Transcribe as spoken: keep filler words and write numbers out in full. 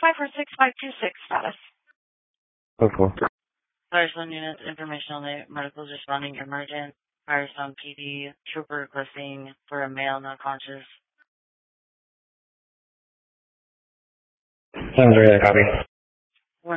five four six five two six status. Okay. Firestone units, information on the medicals responding emergent. Firestone P D, trooper requesting for a male not conscious. Sounds right, copy.